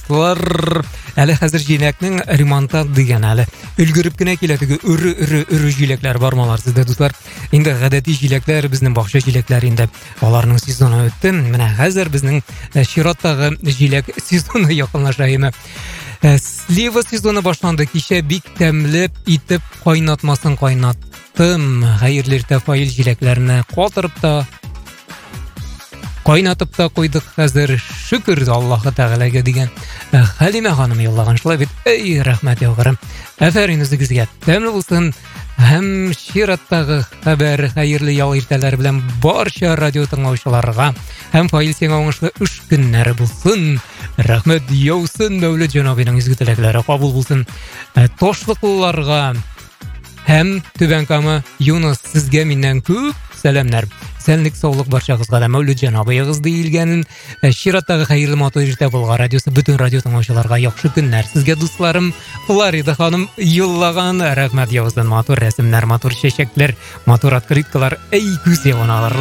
достар. Әлі хәзер җиләкнең ремонты дигән әле. Өлгереп кенә килә теге үрі җиләкләр бармалар сездә дуслар. Инде гадәти җиләкләр безнең бакча җиләкләре инде аларның сезоны үтте. Менә хәзер безнең чираттагы җиләк сезоны якынлаша име. Слива сезоны башланды. Кичә бик тәмле итеп кайнатмасын кайнаттым. Хәерле тәфаил җиләкләрне катырып та кайнатып та куйдык хәзер. Шөкер Аллаһы Тәгаләгә дигән. Хәлимә ханым юллаган шулай бит. Эй, рәхмәт яугырым. Афәрин үзегезгә. Тәмле булсын. Һәм чираттагы хәбәр хәерле ял иртәләре белән барча радио тыңлаучыларга һәм фаил сиңа уңышлы эш көннәре булсын. Рәхмәт яусын Мәүлид җанабиның изге теләкләре кабул булсын. Ташлыклыларга һәм Түбән Кама Юнус сезгә миннән күп сәламнар. Сәнлек саулык барчагызга да Мәүлид җанабыегыз диелгәнен чираттагы хәерле матур иртә булган радиосы бөтен радио тыңлаучыларга яхшы көннәр. Сезгә дусларым Флорида ханым юллаган рәхмәт яусын матур рәсемнәр, матур чәчәкләр, матур открыткалар. Эй күз явыналар.